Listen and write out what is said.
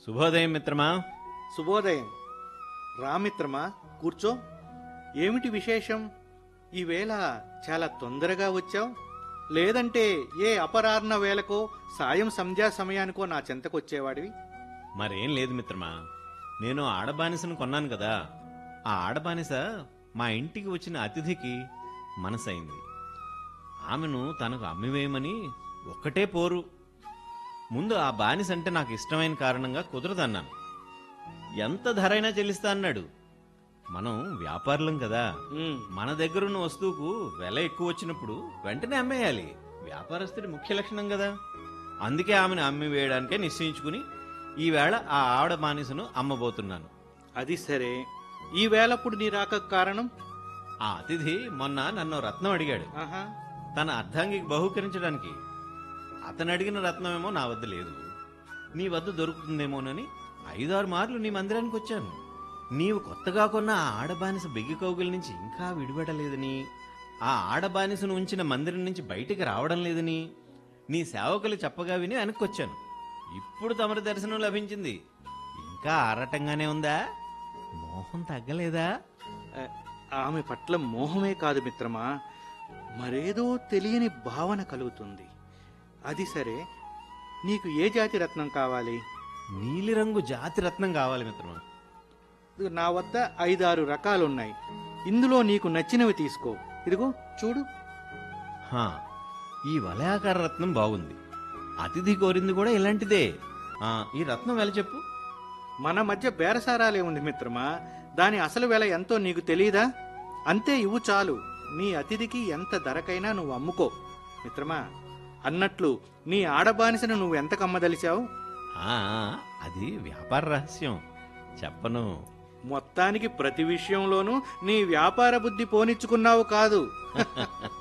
శుభోదయం మిత్రమా. శుభోదయం. రామిత్రమా, కూర్చో. ఏమిటి విశేషం? ఈవేళ చాలా తొందరగా వచ్చావు. లేదంటే ఏ అపరాహ్న వేళకో సాయం సంధ్యా సమయానికో నా చెంతకొచ్చేవాడివి. మరేం లేదు మిత్రమా, నేను ఆడబానిసను కొన్నాను కదా. ఆ ఆడబానిస మా ఇంటికి వచ్చిన అతిథికి మనసైంది. ఆమెను తనకు అమ్మివేయమని ఒక్కటే పోరు. ముందు ఆ బానిస అంటే నాకు ఇష్టమైన కారణంగా కుదరదన్నాను. ఎంత ధరైనా చెల్లిస్తా అన్నాడు. మనం వ్యాపారులం కదా, మన దగ్గరున్న వస్తువుకు వెల ఎక్కువ వచ్చినప్పుడు వెంటనే అమ్మేయాలి. వ్యాపారస్తుడి ముఖ్య లక్షణం కదా. అందుకే ఆమెను అమ్మి వేయడానికే నిశ్చయించుకుని ఈవేళ ఆ ఆవిడ బానిసను అమ్మబోతున్నాను. అది సరే, ఈవేళప్పుడు నీ రాక కారణం? ఆ అతిథి మొన్న నన్ను రత్నం అడిగాడు, ఆహా, తన అర్ధాంగికి బహూకరించడానికి. అతను అడిగిన రత్నమేమో నా వద్ద లేదు. నీ వద్ద దొరుకుతుందేమోనని 5-6 మార్లు నీ మందిరానికి వచ్చాను. నీవు కొత్తగా కొన్న ఆ ఆడబానిస బెగ్గి కౌగుల నుంచి ఇంకా విడిపడలేదని, ఆ ఆడబానిసను ఉంచిన మందిరం నుంచి బయటికి రావడం లేదని నీ సేవకులు చెప్పగా విని వెనక్కొచ్చాను. ఇప్పుడు తమరి దర్శనం లభించింది. ఇంకా ఆరాటంగానే ఉందా? మోహం తగ్గలేదా? ఆమె పట్ల మోహమే కాదు మిత్రమా, మరేదో తెలియని భావన కలుగుతుంది. అది సరే, నీకు ఏ జాతి రత్నం కావాలి? నీలిరంగు జాతి రత్నం కావాలి మిత్రమా. నా వద్ద 5-6 రకాలున్నాయి. ఇందులో నీకు నచ్చినవి తీసుకో. ఇదిగో చూడు. హా, ఈ వలయాకార రత్నం బాగుంది. అతిథి కోరింది కూడా ఇలాంటిదే. ఈ రత్నం వెల చెప్పు. మన మధ్య బేరసారాలే ఉంది మిత్రమా. దాని అసలు వెల ఎంతో నీకు తెలియదా? అంతే, ఇవ్వు చాలు. నీ అతిథికి ఎంత ధరకైనా నువ్వు అమ్ముకో. మిత్రమా, అన్నట్లు నీ ఆడబానిసను నువ్వు ఎంత కమ్మదలిచావు? అది వ్యాపార రహస్యం, చెప్పను. మొత్తానికి ప్రతి విషయంలోనూ నీ వ్యాపార బుద్ధి పోనిచ్చుకున్నావు కాదు.